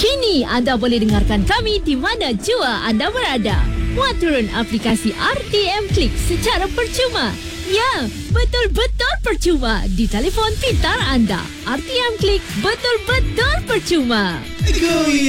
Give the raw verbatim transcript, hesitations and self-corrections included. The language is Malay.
Kini anda boleh dengarkan kami di mana jua anda berada. Muat turun aplikasi R T M Klik secara percuma. Ya, betul-betul percuma di telefon pintar anda. R T M Klik betul-betul percuma.